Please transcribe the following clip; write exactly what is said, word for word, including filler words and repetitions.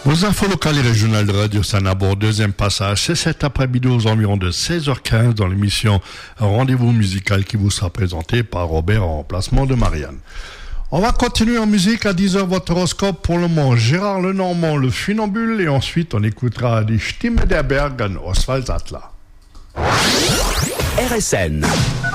Aux infos locales et régionales de Radio Sanabord, deuxième passage, c'est cet après-midi aux environs de seize heures quinze dans l'émission Rendez-vous musical qui vous sera présenté par Robert en remplacement de Marianne. On va continuer en musique à dix heures votre horoscope. Pour le moment, Gérard Lenormand, le funambule, et ensuite on écoutera Die Stimme der Berge, Oswald Sattler. R S N